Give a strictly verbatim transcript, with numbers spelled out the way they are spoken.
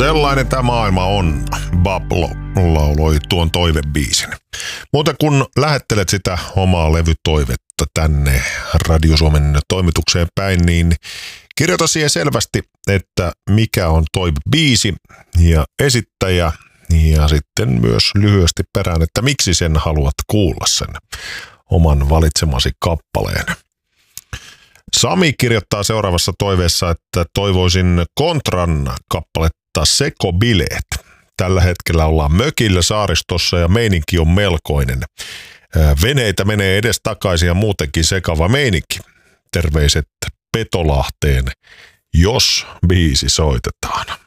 Sellainen tämä maailma on. Bablo lauloi tuon toivebiisin. Muuten kun lähettelet sitä omaa levytoivetta tänne Radio Suomen toimitukseen päin, niin kirjoita siihen selvästi, että mikä on toivebiisi ja esittäjä ja sitten myös lyhyesti perään, että miksi sen haluat kuulla sen oman valitsemasi kappaleen. Sami kirjoittaa seuraavassa toiveessa, että toivoisin Kontran kappaletta Sekobileet. Tällä hetkellä ollaan mökillä saaristossa ja meininki on melkoinen. Veneitä menee edes takaisin ja muutenkin sekava meininki. Terveiset Petolahteen, jos biisi soitetaan.